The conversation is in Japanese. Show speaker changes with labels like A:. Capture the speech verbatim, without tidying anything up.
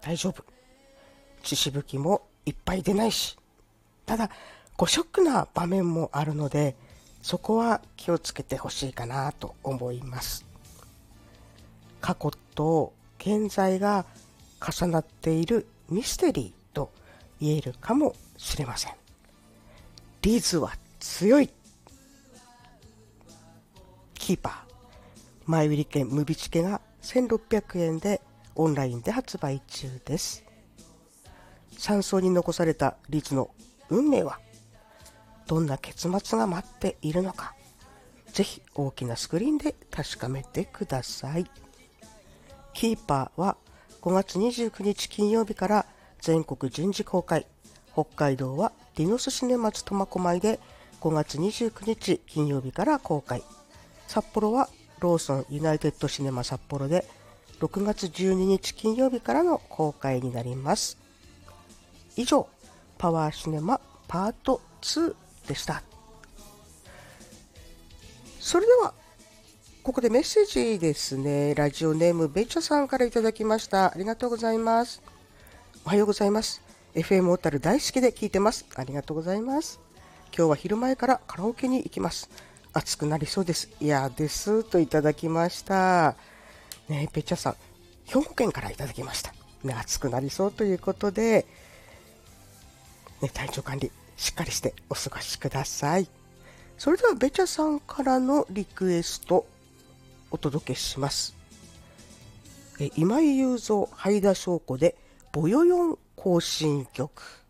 A: 大丈夫。血しぶきもいっぱい出ないし。ただ、ごショックな場面もあるので、そこは気をつけてほしいかなと思います。過去と現在が重なっているミステリーと言えるかもしれません。リズは強い。キーパー前売り券無備チケがせんろっぴゃくえんでオンラインで発売中です。さん層に残されたリズの運命はどんな結末が待っているのか、ぜひ大きなスクリーンで確かめてください。キーパーはごがつにじゅうくにち金曜日から全国順次公開。北海道はディノスシネマズ苫小牧でごがつにじゅうくにち金曜日から公開。札幌はローソンユナイテッドシネマ札幌でろくがつじゅうににち金曜日からの公開になります。以上、パワーシネマパートツーでした。それではここでメッセージですね。ラジオネームベチャさんからいただきました。ありがとうございます。おはようございます。エフエム 小樽大好きで聞いてます。ありがとうございます。今日は昼前からカラオケに行きます。暑くなりそうです。いやですといただきました。ね、ベチャさん、兵庫県からいただきました。ね、暑くなりそうということで、ね、体調管理しっかりしてお過ごしください。それではベチャさんからのリクエストお届けします。え今井雄三、灰田翔子でボヨヨン行進曲。